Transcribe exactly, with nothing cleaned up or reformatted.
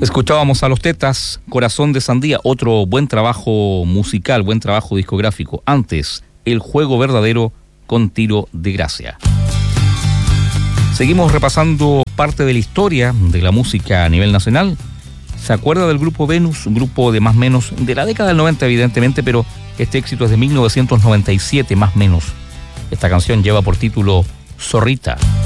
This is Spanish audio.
Escuchábamos a Los Tetas, Corazón de Sandía, otro buen trabajo musical, buen trabajo discográfico. Antes, El Juego Verdadero con Tiro de Gracia. Seguimos repasando parte de la historia de la música a nivel nacional. ¿Se acuerda del grupo Venus? Un grupo de más o menos de la década del noventa, evidentemente, pero este éxito es de mil novecientos noventa y siete, más o menos. Esta canción lleva por título Zorrita.